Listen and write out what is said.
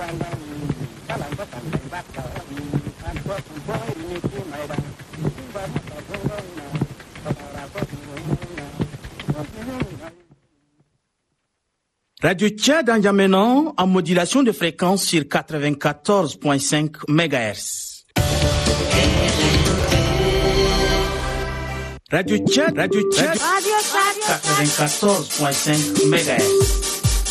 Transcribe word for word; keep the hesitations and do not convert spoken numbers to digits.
Radio Tchad en N'Djamena en modulation de fréquence sur quatre-vingt-quatorze virgule cinq mégahertz. Radio Tchad, Radio Tchad, quatre-vingt-quatorze virgule cinq mégahertz.